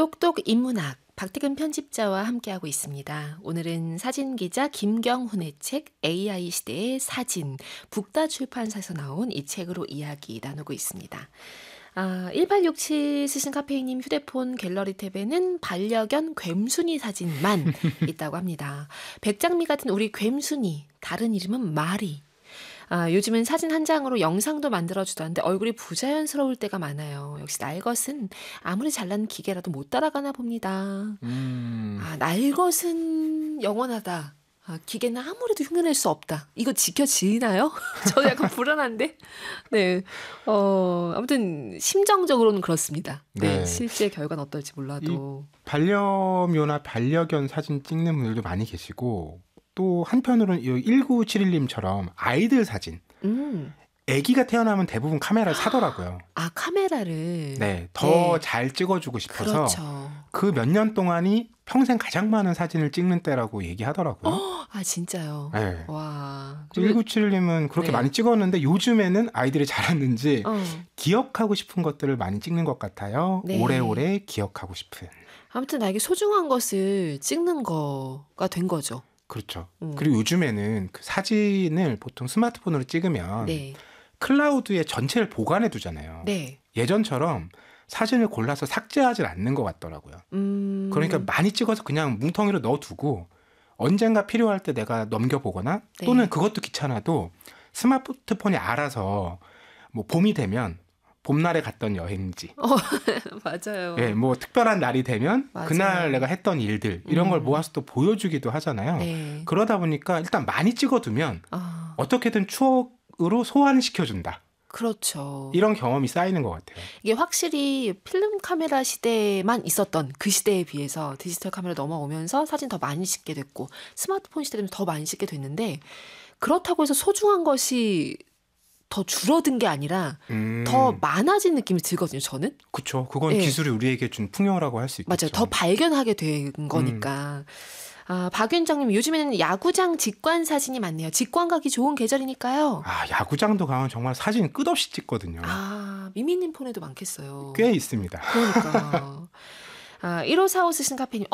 똑똑 인문학 박태근 편집자와 함께하고 있습니다. 오늘은 사진기자 김경훈의 책 AI 시대의 사진, 북다 출판사에서 나온 이 책으로 이야기 나누고 있습니다. 1867 쓰신 카페이님 휴대폰 갤러리 탭에는 반려견 괸순이 사진만 있다고 합니다. 백장미 같은 우리 괸순이, 다른 이름은 마리. 요즘은 사진 한 장으로 영상도 만들어주던데 얼굴이 부자연스러울 때가 많아요. 역시 날것은 아무리 잘난 기계라도 못 따라가나 봅니다. 날것은 영원하다. 기계는 아무래도 흉내낼 수 없다. 이거 지켜지나요? 저는 약간 불안한데. 네. 아무튼 심정적으로는 그렇습니다. 네. 실제 결과는 어떨지 몰라도. 반려묘나 반려견 사진 찍는 분들도 많이 계시고 또 한편으로는 1971님처럼 아이들 사진. 아기가 태어나면 대부분 카메라를 사더라고요. 카메라를. 네, 더 잘 찍어주고 싶어서 그렇죠. 그 몇 년 동안이 평생 가장 많은 사진을 찍는 때라고 얘기하더라고요. 진짜요? 네. 와. 1971님은 그렇게 많이 찍었는데 요즘에는 아이들이 자랐는지 기억하고 싶은 것들을 많이 찍는 것 같아요. 네. 오래오래 기억하고 싶은. 아무튼 나에게 소중한 것을 찍는 거가 된 거죠. 그렇죠. 그리고 요즘에는 그 사진을 보통 스마트폰으로 찍으면 네. 클라우드에 전체를 보관해 두잖아요. 네. 예전처럼 사진을 골라서 삭제하지 않는 것 같더라고요. 그러니까 많이 찍어서 그냥 뭉텅이로 넣어두고 언젠가 필요할 때 내가 넘겨보거나 또는 그것도 귀찮아도 스마트폰이 알아서 뭐 봄이 되면 봄날에 갔던 여행지. 맞아요. 네, 뭐 특별한 날이 되면 맞아요. 그날 내가 했던 일들 이런 걸 모아서 또 보여주기도 하잖아요. 네. 그러다 보니까 일단 많이 찍어두면 어떻게든 추억으로 소환시켜준다. 그렇죠. 이런 경험이 쌓이는 것 같아요. 이게 확실히 필름 카메라 시대만 있었던 그 시대에 비해서 디지털 카메라 넘어오면서 사진 더 많이 찍게 됐고 스마트폰 시대 되면 더 많이 찍게 됐는데 그렇다고 해서 소중한 것이 더 줄어든 게 아니라 더 많아진 느낌이 들거든요, 저는. 그렇죠. 그건 기술이 우리에게 준 풍요라고 할 수 있겠죠. 맞아요. 더 발견하게 된 거니까. 박윤정님, 요즘에는 야구장 직관 사진이 많네요. 직관 가기 좋은 계절이니까요. 야구장도 가면 정말 사진 끝없이 찍거든요. 미미님 폰에도 많겠어요. 꽤 있습니다. 그러니까. 1545 쓰신 카페님,